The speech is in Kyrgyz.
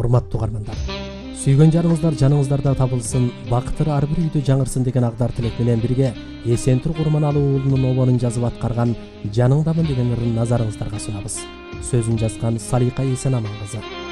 урматтуу угармандар. Сүйгөн жарыңыздар жаныңыздарда табылсын, бакыттар ар бир үйдө жаңырсын деген агдар тилек менен бирге Эсентур Курманалуу уулунун обонун жазып аткарган Жаныңдамын деген ырын назарыңыздарга сунабыз. Сөзүн жазган Салика Эсенаман кызы.